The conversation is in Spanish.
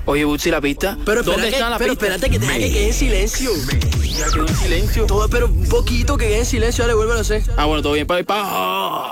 Oye, Butsi, la pista. Pero ¿Dónde está la pero pista? espérate que deja que quede en silencio. Ya quedó en silencio. Todo, pero un poquito que quede en silencio, dale, vuélvelo a hacer. Ah, bueno, todo bien, pa.